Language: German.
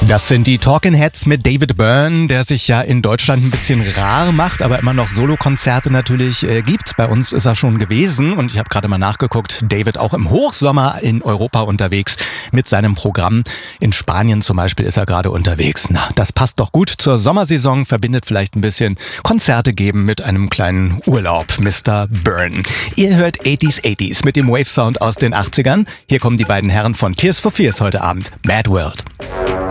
Das sind die Talking Heads mit David Byrne, der sich ja in Deutschland ein bisschen rar macht, aber immer noch Solokonzerte natürlich gibt. Bei uns ist er schon gewesen und ich habe gerade mal nachgeguckt, David auch im Hochsommer in Europa unterwegs mit seinem Programm. In Spanien zum Beispiel ist er gerade unterwegs. Na, das passt doch gut zur Sommersaison, verbindet vielleicht ein bisschen Konzerte geben mit einem kleinen Urlaub, Mr. Byrne. Ihr hört 80s mit dem Wave Sound aus den 80ern. Hier kommen die beiden Herren von Tears for Fears heute Abend. Mad World.